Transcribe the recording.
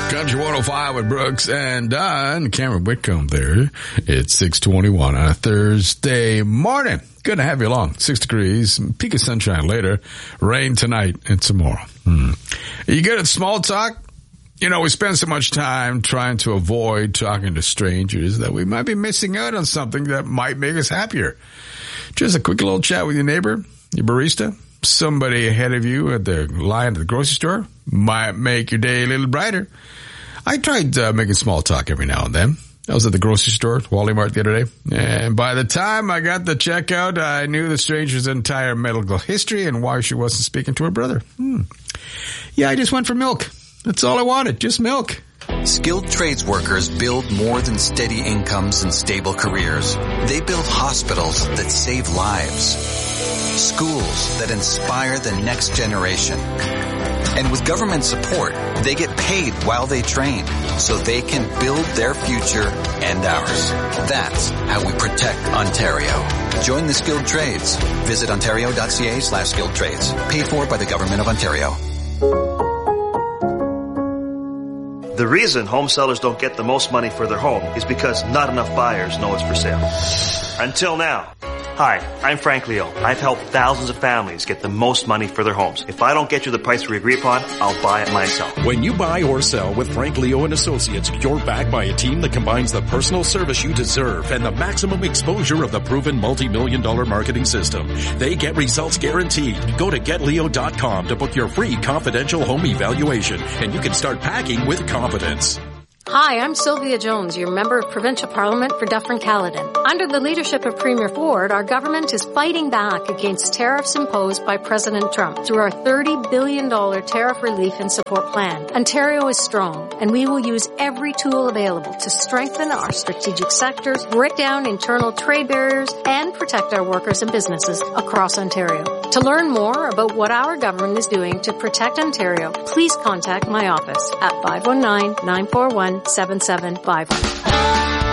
Country 105 with Brooks and Dunn. Cameron Whitcomb there. It's 6:21 on a Thursday morning. Good to have you along. 6 degrees, peak of sunshine later, rain tonight and tomorrow. Are you good at small talk? You know, we spend so much time trying to avoid talking to strangers that we might be missing out on something that might make us happier. Just a quick little chat with your neighbor, your barista, somebody ahead of you at the line at the grocery store might make your day a little brighter. I tried making small talk every now and then. I was at the grocery store, Wally Mart, the other day, and by the time I got the checkout, I knew the stranger's entire medical history and why she wasn't speaking to her brother. Yeah, I just went for milk. That's all I wanted, just milk. Skilled trades workers build more than steady incomes and stable careers. They build hospitals that save lives, schools that inspire the next generation. And with government support, they get paid while they train so they can build their future and ours. That's how we protect Ontario. Join the skilled trades. Visit ontario.ca/skilled trades. Paid for by the Government of Ontario. The reason home sellers don't get the most money for their home is because not enough buyers know it's for sale. Until now. Hi, I'm Frank Leo. I've helped thousands of families get the most money for their homes. If I don't get you the price we agree upon, I'll buy it myself. When you buy or sell with Frank Leo and Associates, you're backed by a team that combines the personal service you deserve and the maximum exposure of the proven multi-million-dollar marketing system. They get results guaranteed. Go to GetLeo.com to book your free confidential home evaluation, and you can start packing with confidence. Hi, I'm Sylvia Jones, your Member of Provincial Parliament for Dufferin-Caledon. Under the leadership of Premier Ford, our government is fighting back against tariffs imposed by President Trump through our $30 billion tariff relief and support plan. Ontario is strong, and we will use every tool available to strengthen our strategic sectors, break down internal trade barriers, and protect our workers and businesses across Ontario. To learn more about what our government is doing to protect Ontario, please contact my office at 519-941-7751.